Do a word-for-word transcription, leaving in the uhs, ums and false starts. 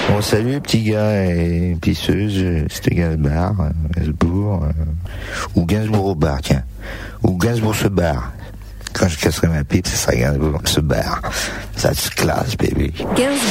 Bon, salut, petit gars et pisseuse, c'était Gainsbourg, Gainsbourg, euh, ou Gainsbourg au bar, tiens. Ou Gainsbourg se barre. Quand je casserai ma pipe, ce sera Gainsbourg se barre. Ça se classe, bébé.